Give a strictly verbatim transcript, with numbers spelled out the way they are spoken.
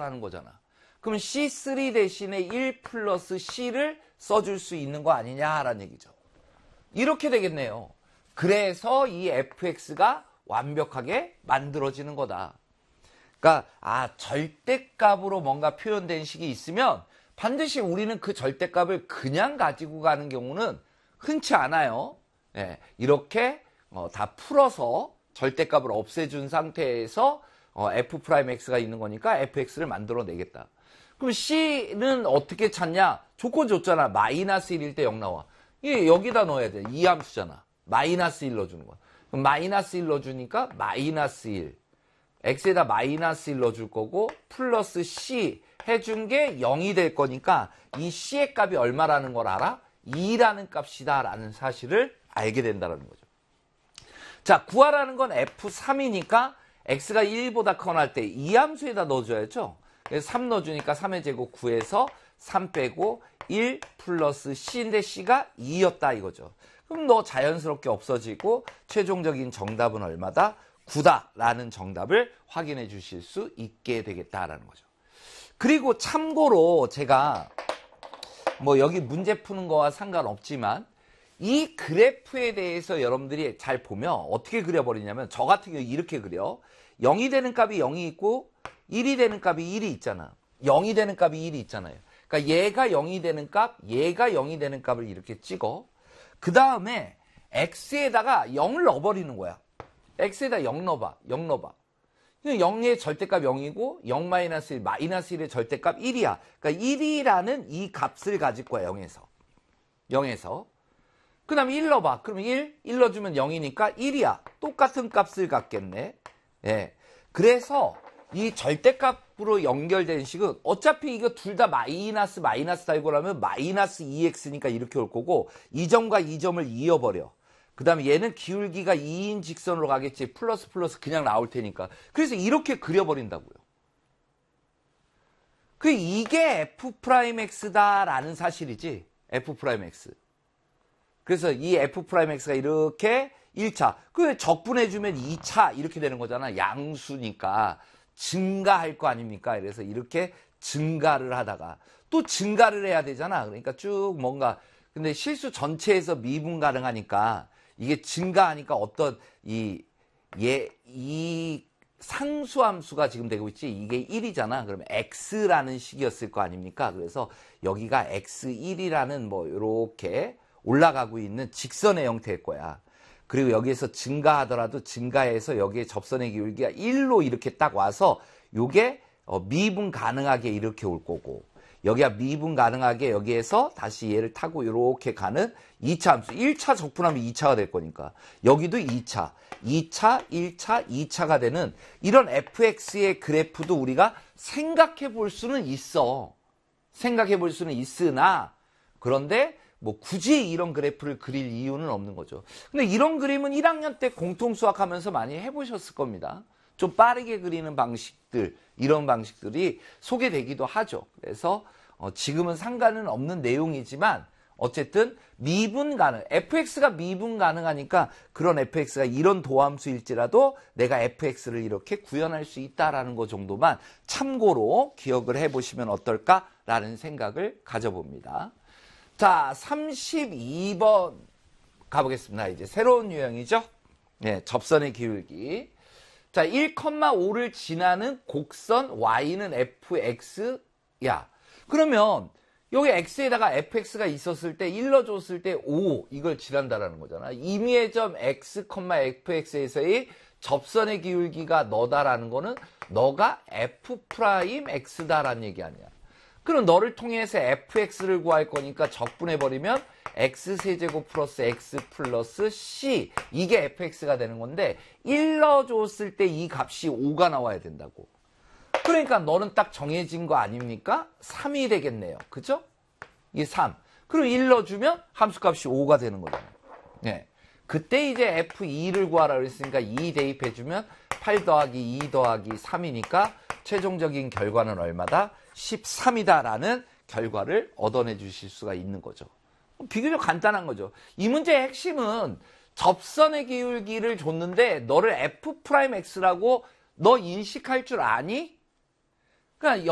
있다라는 거잖아. 그럼 씨 쓰리 대신에 일 플러스 C를 써줄 수 있는 거 아니냐라는 얘기죠. 이렇게 되겠네요. 그래서 이 에프엑스가 완벽하게 만들어지는 거다. 그러니까 아 절대값으로 뭔가 표현된 식이 있으면 반드시 우리는 그 절대값을 그냥 가지고 가는 경우는 흔치 않아요. 예, 이렇게 어, 다 풀어서 절대값을 없애준 상태에서 어, F'X가 있는 거니까 에프엑스를 만들어내겠다. 그럼 C는 어떻게 찾냐? 조건 줬잖아. 마이너스 일일 때 영 나와. 이 여기다 넣어야 돼. 이 함수잖아. 마이너스 일 넣어주는 거야. 그럼 마이너스 일 넣어주니까 마이너스 일. X에다 마이너스 일 넣어줄 거고 플러스 C 해준 게 영이 될 거니까 이 C의 값이 얼마라는 걸 알아? 이라는 값이다 라는 사실을 알게 된다는 거죠. 자, 구하라는 건 에프 삼이니까 X가 일보다 커 날 때 이 함수에다 넣어줘야죠. 그래서 삼 넣어주니까 삼의 제곱 구에서 삼 빼고 일 플러스 C인데 C가 이였다 이거죠. 그럼 너 자연스럽게 없어지고 최종적인 정답은 얼마다? 구다 라는 정답을 확인해 주실 수 있게 되겠다라는 거죠. 그리고 참고로 제가 뭐 여기 문제 푸는 거와 상관없지만 이 그래프에 대해서 여러분들이 잘 보면 어떻게 그려버리냐면 저 같은 경우 이렇게 그려. 영이 되는 값이 영이 있고 일이 되는 값이 일이 있잖아. 영이 되는 값이 일이 있잖아요. 그러니까 얘가 영이 되는 값, 얘가 영이 되는 값을 이렇게 찍어. 그 다음에 X에다가 영을 넣어버리는 거야. X에다 영 넣어봐. 영 넣어봐. 영의 절대값 영이고 영 마이너스 일, 마이너스 일의 절대값 일이야. 그러니까 일이라는 이 값을 가질 거야. 영에서. 영에서. 그 다음에 일 넣어봐. 그러면 일, 일 넣어주면 영이니까 일이야. 똑같은 값을 갖겠네. 예. 그래서 이 절대값으로 연결된 식은 어차피 이거 둘 다 마이너스 마이너스 달고 나면 마이너스 이 엑스니까 이렇게 올 거고 이 점과 이 점을 이어버려. 그 다음에 얘는 기울기가 이인 직선으로 가겠지. 플러스 플러스 그냥 나올 테니까. 그래서 이렇게 그려버린다고요. 그 이게 F'X다라는 사실이지. F'X. 그래서 이 F'X가 이렇게 일 차. 그 적분해주면 이 차 이렇게 되는 거잖아. 양수니까. 증가할 거 아닙니까? 그래서 이렇게 증가를 하다가 또 증가를 해야 되잖아. 그러니까 쭉 뭔가 근데 실수 전체에서 미분 가능하니까 이게 증가하니까 어떤 이, 예, 이 상수함수가 지금 되고 있지. 이게 일이잖아. 그러면 X라는 식이었을 거 아닙니까? 그래서 여기가 엑스 일이라는 뭐 이렇게 올라가고 있는 직선의 형태일 거야. 그리고 여기에서 증가하더라도 증가해서 여기에 접선의 기울기가 일로 이렇게 딱 와서 요게 미분 가능하게 이렇게 올 거고 여기가 미분 가능하게 여기에서 다시 얘를 타고 이렇게 가는 이 차 함수. 일 차 적분하면 이 차가 될 거니까. 여기도 이 차, 이 차, 일 차, 이 차가 되는 이런 에프엑스의 그래프도 우리가 생각해 볼 수는 있어. 생각해 볼 수는 있으나 그런데 뭐 굳이 이런 그래프를 그릴 이유는 없는 거죠. 근데 이런 그림은 일 학년 때 공통수학하면서 많이 해보셨을 겁니다. 좀 빠르게 그리는 방식들, 이런 방식들이 소개되기도 하죠. 그래서 어, 지금은 상관은 없는 내용이지만 어쨌든 미분 가능, 에프엑스가 미분 가능하니까 그런 에프엑스가 이런 도함수일지라도 내가 에프엑스를 이렇게 구현할 수 있다라는 것 정도만 참고로 기억을 해보시면 어떨까라는 생각을 가져봅니다. 자, 삼십이 번 가보겠습니다. 이제 새로운 유형이죠. 네, 접선의 기울기. 자, 일, 오를 지나는 곡선 Y는 에프엑스야. 그러면 여기 X에다가 에프엑스가 있었을 때 일 넣어줬을 때 오 이걸 지난다라는 거잖아. 임의의 점 X, 에프엑스에서의 접선의 기울기가 너다라는 거는 너가 F'X다라는 얘기 아니야. 그럼 너를 통해서 에프엑스를 구할 거니까 적분해버리면 X세제곱 플러스 X 플러스 C 이게 에프엑스가 되는 건데 일 넣어줬을 때 이 값이 오가 나와야 된다고. 그러니까 너는 딱 정해진 거 아닙니까? 삼이 되겠네요. 그죠? 이게 삼. 그럼 일 넣어주면 함수값이 오가 되는 거잖아요. 네. 그때 이제 에프 이를 구하라 그랬으니까 이 대입해주면 팔 더하기 이 더하기 삼이니까 최종적인 결과는 얼마다? 십삼이다라는 결과를 얻어내 주실 수가 있는 거죠. 비교적 간단한 거죠. 이 문제의 핵심은 접선의 기울기를 줬는데 너를 F'X라고 너 인식할 줄 아니? 그러니까